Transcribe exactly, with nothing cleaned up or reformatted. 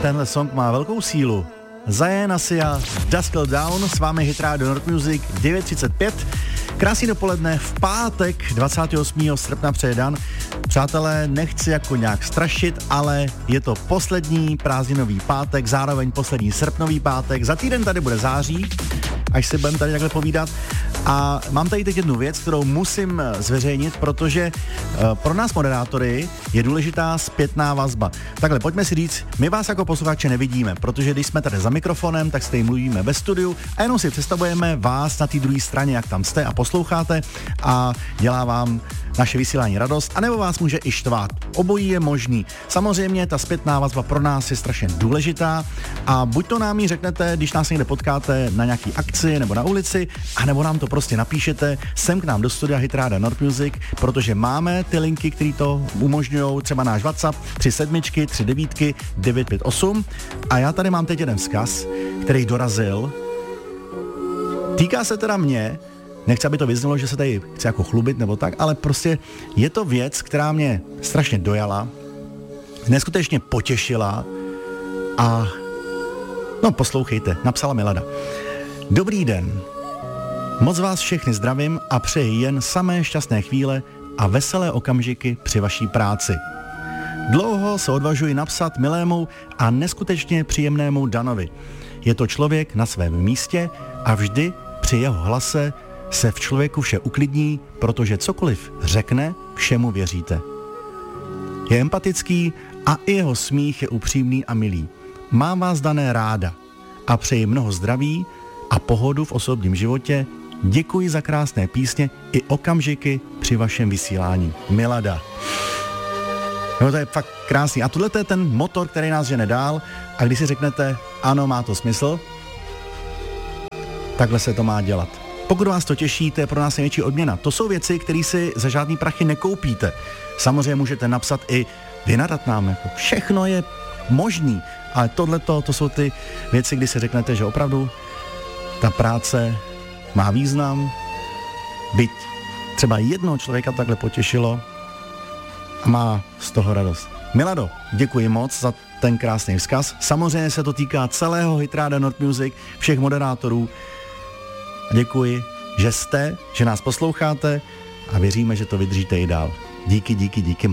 Tenhle song má velkou sílu. Zayn Asia, Dusk Down, s vámi Hit Radio Nord Music devět třicet pět. Krásný dopoledne v pátek dvacátého osmého srpna přeje Dan. Přátelé, nechci jako nějak strašit, ale je to poslední prázdninový pátek, zároveň poslední srpnový pátek. Za týden tady bude září, až si budeme tady takhle povídat. A mám tady teď jednu věc, kterou musím zveřejnit, protože pro nás moderátory je důležitá zpětná vazba. Takhle, pojďme si říct, my vás jako posluchače nevidíme, protože když jsme tady za mikrofonem, tak stejně mluvíme ve studiu a jenom si představujeme vás na té druhé straně, jak tam jste a posloucháte a dělá vám naše vysílání radost, anebo vás může i štvát. Obojí je možný. Samozřejmě ta zpětná vazba pro nás je strašně důležitá a buď to nám ji řeknete, když nás někde potkáte na nějaký akci nebo na ulici, anebo nám to prostě napíšete sem k nám do studia Hit Radio Nord Music, protože máme ty linky, které to umožňují, třeba náš WhatsApp tři sedmičky, tři devítky, devět pět osm a já tady mám teď jeden vzkaz, který dorazil. Týká se teda mě, nechci, aby to vyznělo, že se tady chci jako chlubit nebo tak, ale prostě je to věc, která mě strašně dojala, neskutečně potěšila a no poslouchejte, napsala Milada. Dobrý den, moc vás všechny zdravím a přeji jen samé šťastné chvíle a veselé okamžiky při vaší práci. Dlouho se odvažuji napsat milému a neskutečně příjemnému Danovi. Je to člověk na svém místě a vždy při jeho hlase se v člověku vše uklidní, protože cokoliv řekne, všemu věříte. Je empatický a i jeho smích je upřímný a milý. Mám vás, Dané, ráda a přeji mnoho zdraví a pohodu v osobním životě. Děkuji za krásné písně i okamžiky při vašem vysílání. Milada. No to je fakt krásný. A tohle je ten motor, který nás žene dál a když si řeknete, ano, má to smysl, takhle se to má dělat. Pokud vás to těší, to je pro nás největší odměna. To jsou věci, které si za žádný prachy nekoupíte. Samozřejmě můžete napsat i vynadat nám. Jako všechno je možný, ale tohleto, to jsou ty věci, kdy si řeknete, že opravdu ta práce má význam, byť třeba jednoho člověka takhle potěšilo a má z toho radost. Milado, děkuji moc za ten krásný vzkaz. Samozřejmě se to týká celého Hit Radio Nord Music, všech moderátorů. Děkuji, že jste, že nás posloucháte a věříme, že to vydržíte i dál. Díky, díky, díky.